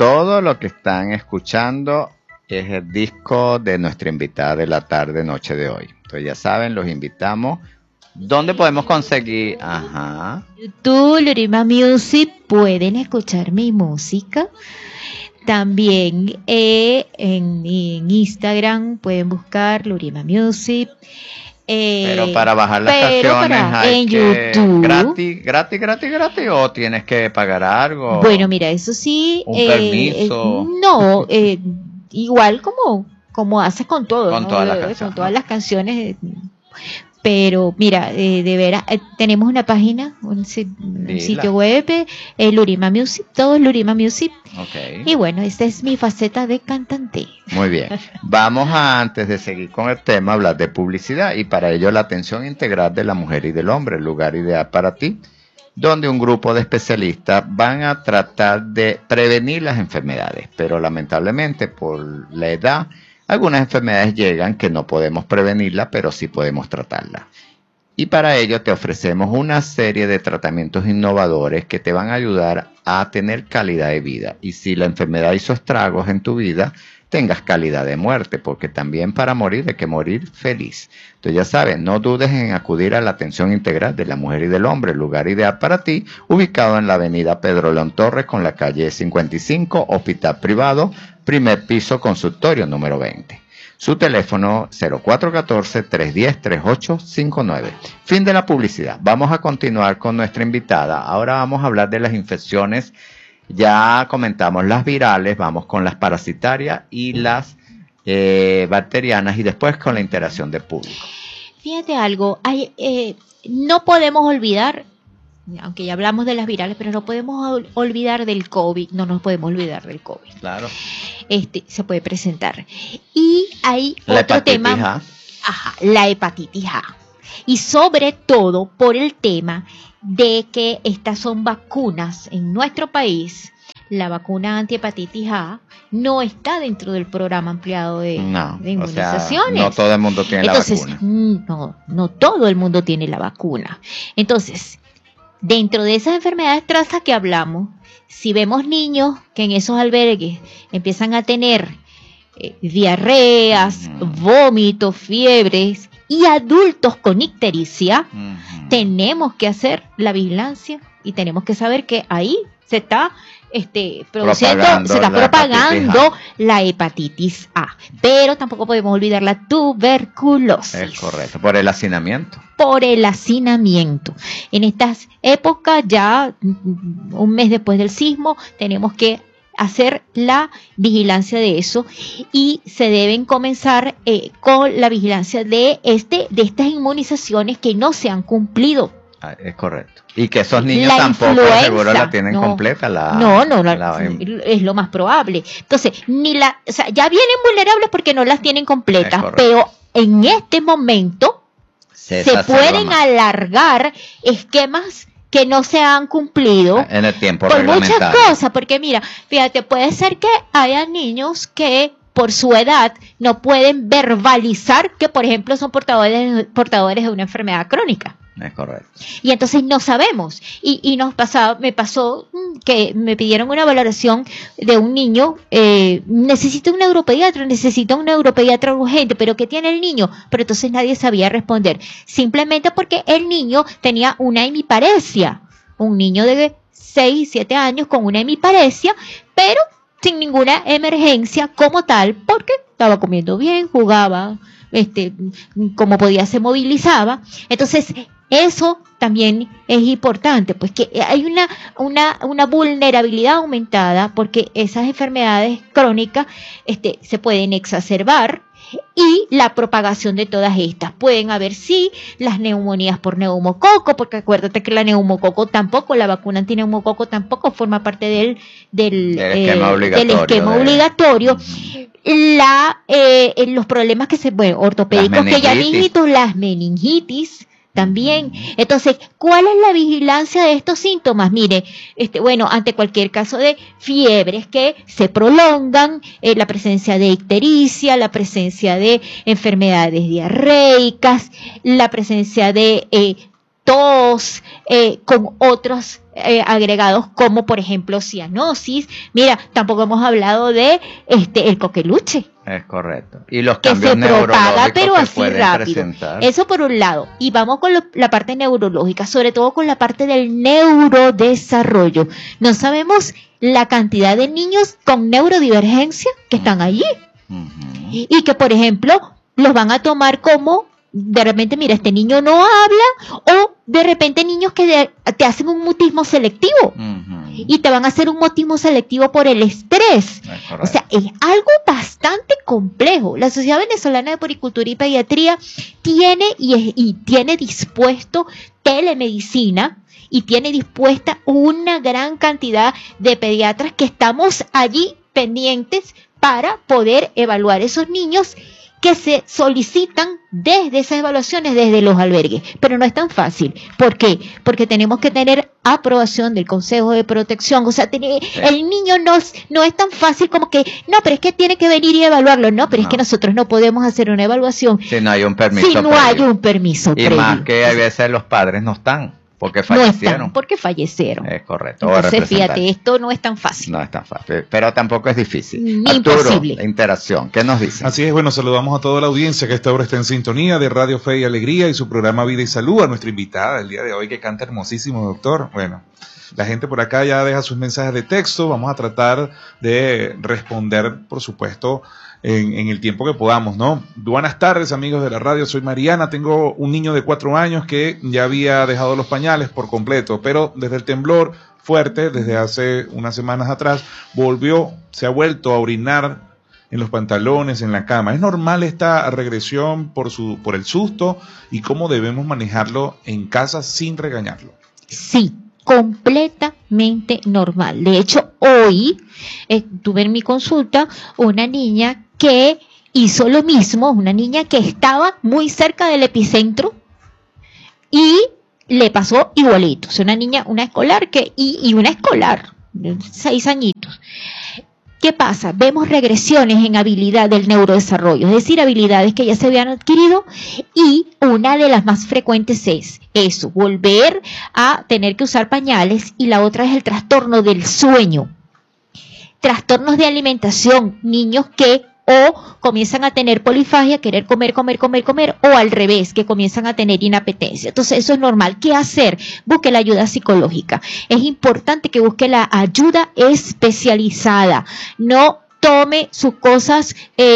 todo lo que están escuchando es el disco de nuestra invitada de la tarde, noche de hoy. Entonces ya saben, los invitamos. ¿Dónde podemos conseguir? Ajá. YouTube, Lurima Music, pueden escuchar mi música. También en Instagram pueden buscar Lurima Music. Pero para bajar las canciones hay en que YouTube. gratis o tienes que pagar algo. Bueno, mira, eso sí. Un permiso. No, igual como haces con todo, Con ¿no? todas las canciones. Con todas las canciones. Pero mira, de veras, tenemos una página, un sitio web, Lurima Music, todo es Lurima Music. Okay. Y bueno, esta es mi faceta de cantante. Muy bien. Vamos antes de seguir con el tema, hablar de publicidad y para ello la atención integral de la mujer y del hombre, el lugar ideal para ti, donde un grupo de especialistas van a tratar de prevenir las enfermedades, pero lamentablemente por la edad, algunas enfermedades llegan que no podemos prevenirlas, pero sí podemos tratarlas. Y para ello te ofrecemos una serie de tratamientos innovadores que te van a ayudar a tener calidad de vida. Y si la enfermedad hizo estragos en tu vida, tengas calidad de muerte, porque también para morir hay que morir feliz. Entonces ya sabes, no dudes en acudir a la atención integral de la mujer y del hombre, el lugar ideal para ti, ubicado en la avenida Pedro León Torres con la calle 55, Hospital Privado, primer piso, consultorio número 20. Su teléfono 0414-310-3859. Fin de la publicidad. Vamos a continuar con nuestra invitada. Ahora vamos a hablar de las infecciones. Ya comentamos las virales, vamos con las parasitarias y las bacterianas y después con la interacción del público. Fíjate algo, no podemos olvidar, aunque ya hablamos de las virales, pero no podemos olvidar del COVID, no nos podemos olvidar del COVID. Claro. Se puede presentar. Y hay la otro tema, la hepatitis A. Y sobre todo por el tema de que estas son vacunas en nuestro país. La vacuna antihepatitis A no está dentro del programa ampliado de inmunizaciones. O sea, no todo el mundo tiene la vacuna. No todo el mundo tiene la vacuna. Entonces, dentro de esas enfermedades trazas que hablamos, si vemos niños que en esos albergues empiezan a tener diarreas, vómitos, fiebres y adultos con ictericia, tenemos que hacer la vigilancia y tenemos que saber que ahí se está propagando la hepatitis A. Pero tampoco podemos olvidar la tuberculosis. Es correcto, por el hacinamiento. En estas épocas, ya un mes después del sismo, tenemos que hacer la vigilancia de eso y se deben comenzar con la vigilancia de estas inmunizaciones que no se han cumplido. Es correcto. Y que esos niños tampoco seguro la tienen completa. Es lo más probable. Entonces, ya vienen vulnerables porque no las tienen completas, pero en este momento se pueden alargar esquemas que no se han cumplido en el tiempo por muchas cosas, porque mira, fíjate, puede ser que haya niños que por su edad no pueden verbalizar que, por ejemplo, son portadores de una enfermedad crónica. Es correcto. Y entonces no sabemos. Y me pasó que me pidieron una valoración de un niño, necesita un neuropediatra urgente, pero ¿qué tiene el niño? Pero entonces nadie sabía responder, simplemente porque el niño tenía una hemiparesia, un niño de 6, 7 años con una hemiparesia, pero sin ninguna emergencia como tal, porque estaba comiendo bien, jugaba, como podía se movilizaba. Entonces eso también es importante, pues que hay una vulnerabilidad aumentada porque esas enfermedades crónicas se pueden exacerbar y la propagación de todas estas. Pueden haber, sí, las neumonías por neumococo, porque acuérdate que la neumococo tampoco, la vacuna antineumococo tampoco forma parte del esquema obligatorio. Los problemas ortopédicos que ya dijiste, las meningitis también. Entonces, ¿cuál es la vigilancia de estos síntomas? Mire, ante cualquier caso de fiebres que se prolongan, la presencia de ictericia, la presencia de enfermedades diarreicas, la presencia de tos, con otros agregados como por ejemplo cianosis. Mira, tampoco hemos hablado de el coqueluche. Es correcto. Y los Que cambios se propaga, pero que así pueden rápido. presentar. Eso por un lado. Y vamos con la parte neurológica, sobre todo con la parte del neurodesarrollo. No sabemos la cantidad de niños con neurodivergencia que están allí. Y que, por ejemplo, los van a tomar como, de repente, mira, este niño no habla, o de repente niños que te hacen un mutismo selectivo. Y te van a hacer un mutismo selectivo por el estrés. O sea, es algo bastante complejo. La Sociedad Venezolana de Poricultura y Pediatría tiene y tiene dispuesto telemedicina, y tiene dispuesta una gran cantidad de pediatras que estamos allí pendientes para poder evaluar esos niños que se solicitan desde esas evaluaciones, desde los albergues. Pero no es tan fácil. ¿Por qué? Porque tenemos que tener aprobación del Consejo de Protección. O sea, el niño no es tan fácil como que, no, pero es que tiene que venir y evaluarlo. No, pero es que nosotros no podemos hacer una evaluación si no hay un permiso si no previo. hay un permiso y previo. Más que a veces los padres no están. Porque fallecieron. No están, porque fallecieron. Es correcto. Entonces, fíjate, esto no es tan fácil. No es tan fácil, pero tampoco es difícil. Ni Arturo, imposible. interacción, ¿qué nos dice? Así es, bueno, saludamos a toda la audiencia que a esta hora está en sintonía de Radio Fe y Alegría y su programa Vida y Salud, a nuestra invitada el día de hoy que canta hermosísimo, doctor. Bueno, la gente por acá ya deja sus mensajes de texto, vamos a tratar de responder, por supuesto, en el tiempo que podamos, ¿no? Buenas tardes, amigos de la radio, soy Mariana, tengo un niño de 4 años que ya había dejado los pañales por completo, pero desde el temblor fuerte, desde hace unas semanas atrás, se ha vuelto a orinar en los pantalones, en la cama. ¿Es normal esta regresión por el susto? ¿Y cómo debemos manejarlo en casa sin regañarlo? Sí, completamente normal. De hecho, hoy tuve en mi consulta una niña que hizo lo mismo, una niña que estaba muy cerca del epicentro y le pasó igualito. Es una niña, una escolar y una escolar, 6 añitos. ¿Qué pasa? Vemos regresiones en habilidad del neurodesarrollo, es decir, habilidades que ya se habían adquirido, y una de las más frecuentes es eso, volver a tener que usar pañales, y la otra es el trastorno del sueño. Trastornos de alimentación, niños que o comienzan a tener polifagia, querer comer, o al revés, que comienzan a tener inapetencia. Entonces eso es normal. ¿Qué hacer? Busque la ayuda psicológica. Es importante que busque la ayuda especializada. No tome sus cosas,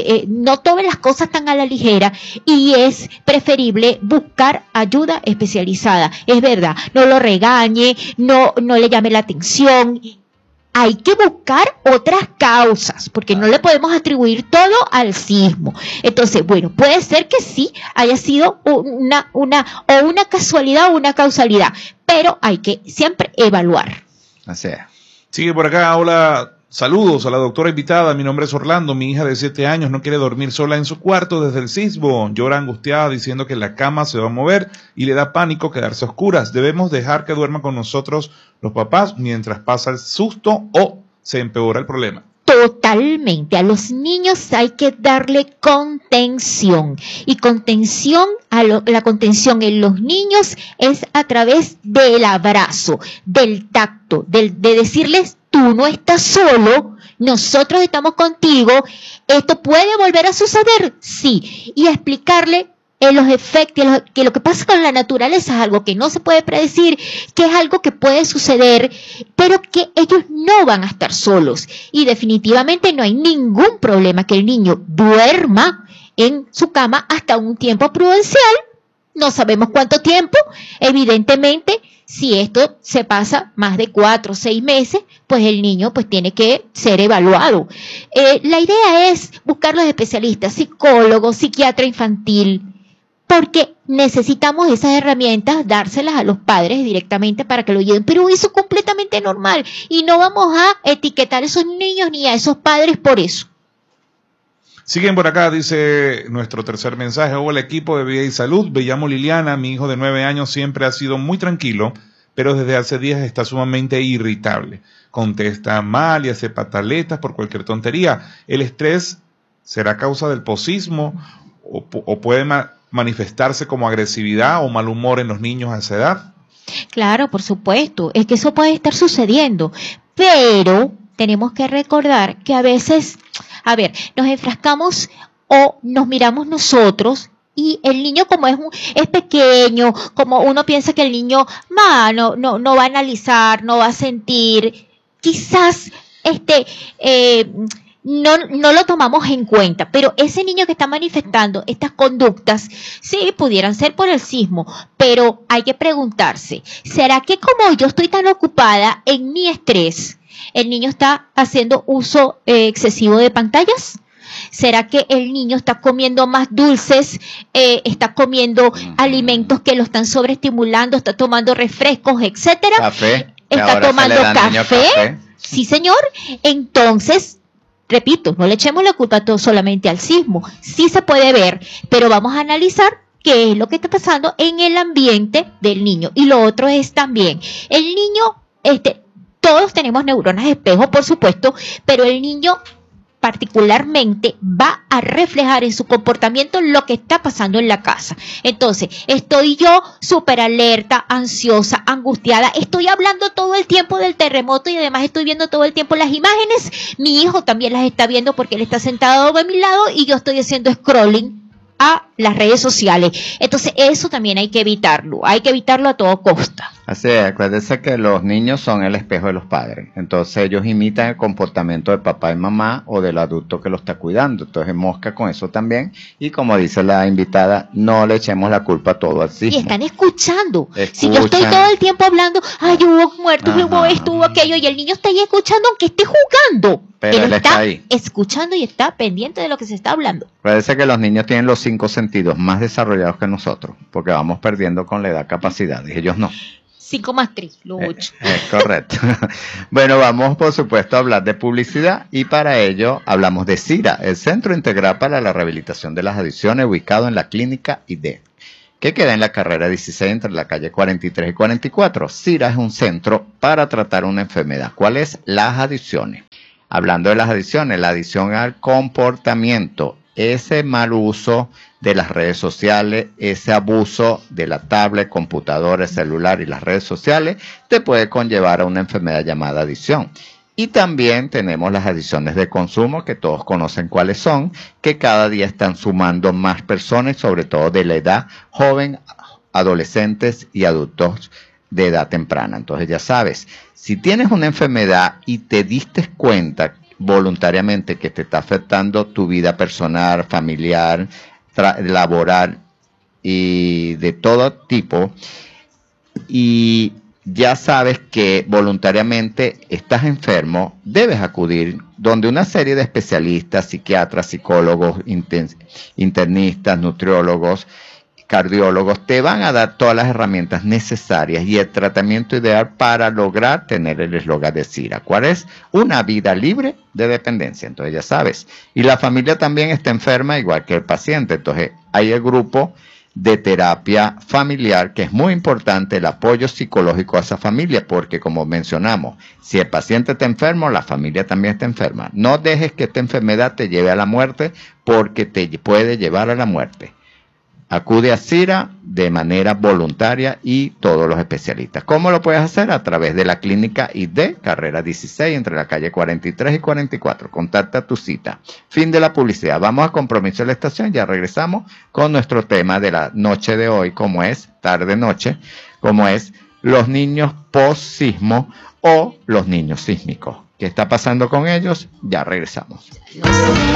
no tome las cosas tan a la ligera, y es preferible buscar ayuda especializada. Es verdad, no lo regañe, no le llame la atención. Hay que buscar otras causas, porque no le podemos atribuir todo al sismo. Entonces, bueno, puede ser que sí haya sido una casualidad o una causalidad, pero hay que siempre evaluar. Así es. Sigue por acá, hola, saludos a la doctora invitada, mi nombre es Orlando, mi hija de 7 años no quiere dormir sola en su cuarto desde el sismo, llora angustiada diciendo que la cama se va a mover y le da pánico quedarse a oscuras. ¿Debemos dejar que duerma con nosotros los papás mientras pasa el susto o se empeora el problema? Totalmente. A los niños hay que darle contención. Y contención, la contención en los niños es a través del abrazo, del tacto, de decirles, tú no estás solo, nosotros estamos contigo, esto puede volver a suceder, sí. Y explicarle los efectos, que lo que pasa con la naturaleza es algo que no se puede predecir, que es algo que puede suceder, pero que ellos no van a estar solos. Y definitivamente no hay ningún problema que el niño duerma en su cama hasta un tiempo prudencial. No sabemos cuánto tiempo, evidentemente. Si esto se pasa más de 4 o 6 meses, pues el niño pues tiene que ser evaluado. La idea es buscar los especialistas, psicólogos, psiquiatra infantil, porque necesitamos esas herramientas, dárselas a los padres directamente para que lo lleven. Pero eso es completamente normal y no vamos a etiquetar a esos niños ni a esos padres por eso. Siguen por acá, dice nuestro tercer mensaje. Hola equipo de Vida y Salud, me llamo Liliana, mi hijo de 9 años siempre ha sido muy tranquilo, pero desde hace días está sumamente irritable. Contesta mal y hace pataletas por cualquier tontería. ¿El estrés será causa del posismo o puede manifestarse como agresividad o mal humor en los niños a esa edad? Claro, por supuesto, es que eso puede estar sucediendo, pero tenemos que recordar que a veces, nos enfrascamos o nos miramos nosotros y el niño como es pequeño, como uno piensa que el niño no va a analizar, no va a sentir, quizás no lo tomamos en cuenta, pero ese niño que está manifestando estas conductas, sí, pudieran ser por el sismo, pero hay que preguntarse, ¿será que como yo estoy tan ocupada en mi estrés, el niño está haciendo uso excesivo de pantallas? ¿Será que el niño está comiendo más dulces, está comiendo alimentos que lo están sobreestimulando, está tomando refrescos, etcétera? Café. ¿Está tomando café? Sí, señor. Entonces, repito, no le echemos la culpa todo solamente al sismo. Sí se puede ver, pero vamos a analizar qué es lo que está pasando en el ambiente del niño. Y lo otro es también, el niño, todos tenemos neuronas de espejo, por supuesto, pero el niño particularmente va a reflejar en su comportamiento lo que está pasando en la casa. Entonces, estoy yo súper alerta, ansiosa, angustiada, estoy hablando todo el tiempo del terremoto y además estoy viendo todo el tiempo las imágenes. Mi hijo también las está viendo porque él está sentado a mi lado y yo estoy haciendo scrolling a las redes sociales. Entonces, eso también hay que evitarlo a toda costa. Así es, acuérdense que los niños son el espejo de los padres, entonces ellos imitan el comportamiento de papá y mamá o del adulto que lo está cuidando, entonces mosca con eso también, y como dice la invitada, no le echemos la culpa a todo al sismo. Y están escuchando. Si yo estoy todo el tiempo hablando, hubo muertos, hubo esto, hubo aquello, y el niño está ahí escuchando aunque esté jugando. Pero él está ahí, escuchando y está pendiente de lo que se está hablando. Parece que los niños tienen los 5 sentidos más desarrollados que nosotros, porque vamos perdiendo con la edad capacidades, ellos no. 5 más 3, los 8. Es correcto. Bueno, vamos por supuesto a hablar de publicidad y para ello hablamos de CIRA, el Centro Integral para la Rehabilitación de las Adicciones, ubicado en la Clínica ID, que queda en la carrera 16 entre la calle 43 y 44. CIRA es un centro para tratar una enfermedad. ¿Cuál es? Las adicciones. Hablando de las adicciones, la adicción al comportamiento, ese mal uso de las redes sociales, ese abuso de la tablet, computadora, celular y las redes sociales, te puede conllevar a una enfermedad llamada adicción. Y también tenemos las adicciones de consumo, que todos conocen cuáles son, que cada día están sumando más personas, sobre todo de la edad joven, adolescentes y adultos de edad temprana. Entonces ya sabes, si tienes una enfermedad y te diste cuenta voluntariamente que te está afectando tu vida personal, familiar, laboral y de todo tipo, y ya sabes que voluntariamente estás enfermo, debes acudir donde una serie de especialistas, psiquiatras, psicólogos, internistas, nutriólogos, cardiólogos, te van a dar todas las herramientas necesarias y el tratamiento ideal para lograr tener el eslogan de CIRA. ¿Cuál es? Una vida libre de dependencia. Entonces ya sabes. Y la familia también está enferma igual que el paciente. Entonces hay el grupo de terapia familiar, que es muy importante el apoyo psicológico a esa familia, porque como mencionamos, si el paciente está enfermo, la familia también está enferma. No dejes que esta enfermedad te lleve a la muerte, porque te puede llevar a la muerte. Acude a CIRA de manera voluntaria y todos los especialistas. ¿Cómo lo puedes hacer? A través de la Clínica ID, carrera 16, entre la calle 43 y 44. Contacta tu cita. Fin de la publicidad. Vamos a compromiso de la estación. Ya regresamos con nuestro tema de la noche de hoy, como es tarde-noche, como es los niños post-sismo o los niños sísmicos. ¿Qué está pasando con ellos? Ya regresamos.